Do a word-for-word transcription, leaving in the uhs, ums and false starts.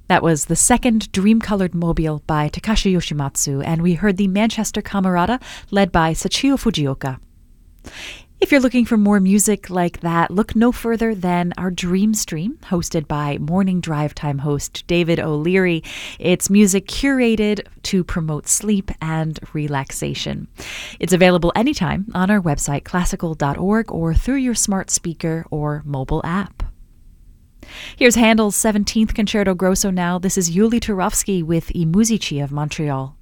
That was the second Dream-Colored Mobile by Takashi Yoshimatsu, and we heard the Manchester Camerata led by Sachio Fujioka. If you're looking for more music like that, look no further than our Dream Stream, hosted by Morning Drive Time host David O'Leary. It's music curated to promote sleep and relaxation. It's available anytime on our website, classical dot org, or through your smart speaker or mobile app. Here's Handel's seventeenth Concerto Grosso now. This is Yuli Turovsky with I Musici of Montreal.